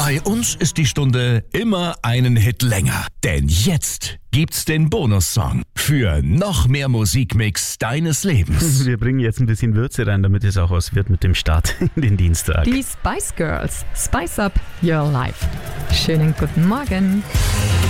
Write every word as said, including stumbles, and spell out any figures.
Bei uns ist die Stunde immer einen Hit länger. Denn jetzt gibt's den Bonussong für noch mehr Musikmix deines Lebens. Wir bringen jetzt ein bisschen Würze rein, damit es auch was wird mit dem Start in den Dienstag. Die Spice Girls. Spice up your life. Schönen guten Morgen.